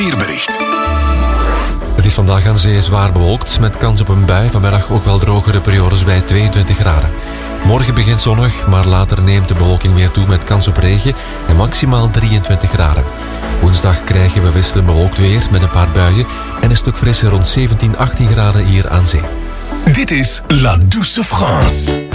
Weerbericht. Het is vandaag aan zee zwaar bewolkt, met kans op een bui. Vanmiddag ook wel drogere periodes bij 22 graden. Morgen begint zonnig, maar later neemt de bewolking weer toe met kans op regen en maximaal 23 graden. Woensdag krijgen we wisselend bewolkt weer met een paar buien en een stuk frisser rond 17-18 graden hier aan zee. Dit is La Douce France.